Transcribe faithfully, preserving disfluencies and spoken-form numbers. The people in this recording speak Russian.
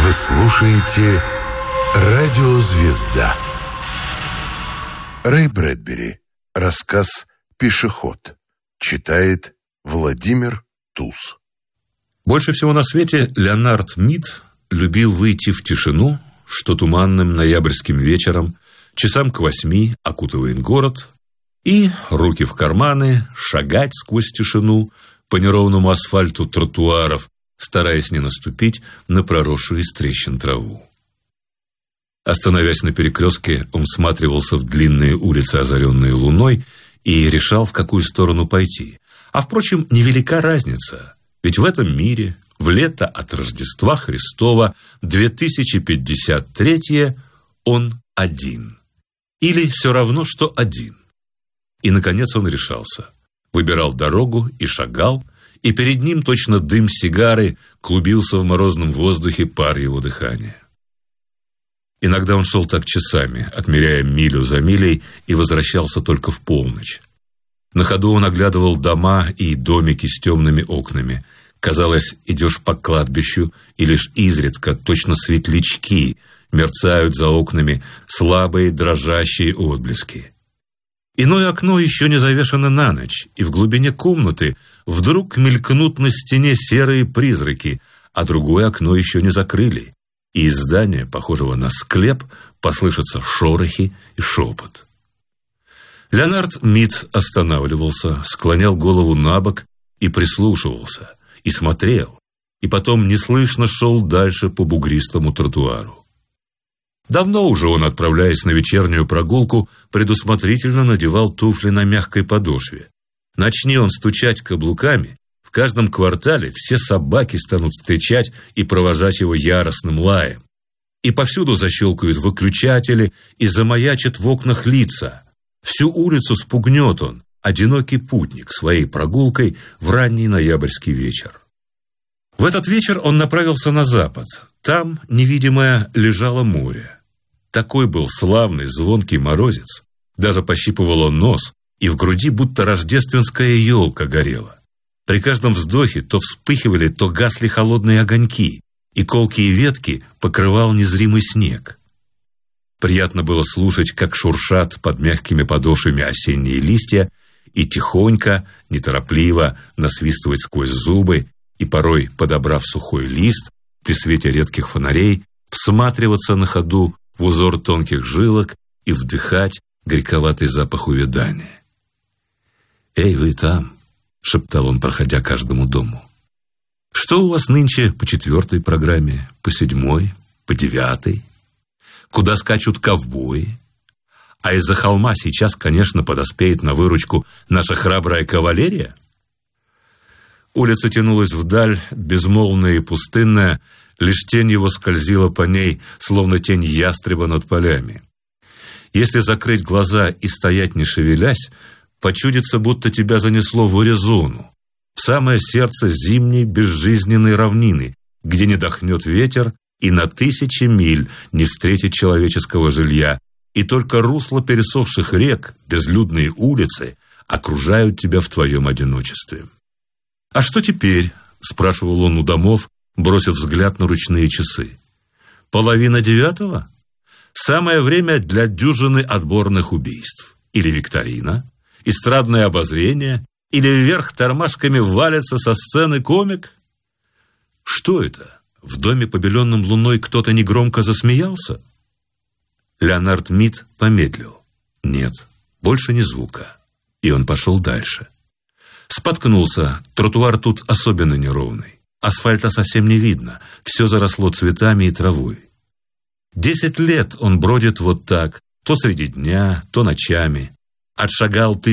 Вы слушаете «Радио Звезда». Рэй Брэдбери. Рассказ «Пешеход». Читает Владимир Туз. Больше всего на свете Леонард Мид любил выйти в тишину, что туманным ноябрьским вечером, часам к восьми окутывает город, и, руки в карманы, шагать сквозь тишину по неровному асфальту тротуаров, стараясь не наступить на проросшую из трещин траву. Остановясь на перекрестке, он всматривался в длинные улицы, озаренные луной, и решал, в какую сторону пойти. А, впрочем, невелика разница, ведь в этом мире в лето от Рождества Христова две тысячи пятьдесят третье он один. Или все равно, что один. И, наконец, он решался. Выбирал дорогу и шагал, и перед ним точно дым сигары клубился в морозном воздухе пар его дыхания. Иногда он шел так часами, отмеряя милю за милей, и возвращался только в полночь. На ходу он оглядывал дома и домики с темными окнами. Казалось, идешь по кладбищу, и лишь изредка, точно светлячки, мерцают за окнами слабые дрожащие отблески. Иное окно еще не завешено на ночь, и в глубине комнаты вдруг мелькнут на стене серые призраки, а другое окно еще не закрыли, и из здания, похожего на склеп, послышатся шорохи и шепот. Леонард Мид останавливался, склонял голову на бок и прислушивался, и смотрел, и потом неслышно шел дальше по бугристому тротуару. Давно уже он, отправляясь на вечернюю прогулку, предусмотрительно надевал туфли на мягкой подошве. Начни он стучать каблуками, в каждом квартале все собаки станут встречать и провожать его яростным лаем. И повсюду защелкают выключатели и замаячат в окнах лица. Всю улицу спугнет он, одинокий путник, своей прогулкой в ранний ноябрьский вечер. В этот вечер он направился на запад. Там, невидимое, лежало море. Такой был славный звонкий морозец. Даже пощипывал он нос, и в груди будто рождественская елка горела. При каждом вздохе то вспыхивали, то гасли холодные огоньки, и колкие ветки покрывал незримый снег. Приятно было слушать, как шуршат под мягкими подошвами осенние листья, и тихонько, неторопливо насвистывать сквозь зубы, и порой, подобрав сухой лист, при свете редких фонарей, всматриваться на ходу в узор тонких жилок и вдыхать горьковатый запах увядания. «Эй, вы там!» — шептал он, проходя каждому дому. «Что у вас нынче по четвертой программе, по седьмой, по девятой? Куда скачут ковбои? А из-за холма сейчас, конечно, подоспеет на выручку наша храбрая кавалерия?» Улица тянулась вдаль, безмолвная и пустынная, лишь тень его скользила по ней, словно тень ястреба над полями. Если закрыть глаза и стоять не шевелясь, почудится, будто тебя занесло в Аризону, в самое сердце зимней безжизненной равнины, где не дохнет ветер и на тысячи миль не встретит человеческого жилья, и только русла пересохших рек, безлюдные улицы окружают тебя в твоем одиночестве. «А что теперь?» — спрашивал он у домов, бросив взгляд на ручные часы. «Половина девятого? Самое время для дюжины отборных убийств. Или викторина, эстрадное обозрение, или вверх тормашками валится со сцены комик?» Что это? В доме, побеленном луной, кто-то негромко засмеялся? Леонард Мид помедлил. Нет, больше ни звука. И он пошел дальше. Споткнулся, тротуар тут особенно неровный. Асфальта совсем не видно, все заросло цветами и травой. Десять лет он бродит вот так, то среди дня, то ночами. Отшагал